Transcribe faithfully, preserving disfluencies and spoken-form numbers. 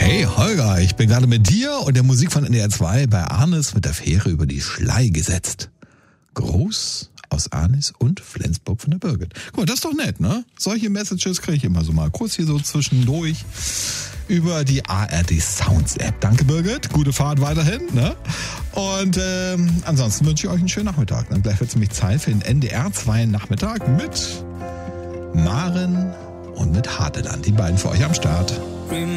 Hey Holger, ich bin gerade mit dir und der Musik von N D R zwei bei Arnis mit der Fähre über die Schlei gesetzt. Gruß aus Arnis und Flensburg von der Birgit. Guck mal, das ist doch nett, ne? Solche Messages kriege ich immer so mal kurz hier so zwischendurch über die A R D Sounds App. Danke Birgit, gute Fahrt weiterhin, ne? Und ähm, ansonsten wünsche ich euch einen schönen Nachmittag. Dann gleich wird es nämlich Zeit für den N D R zwei Nachmittag mit Maren und mit Harteland. Die beiden für euch am Start.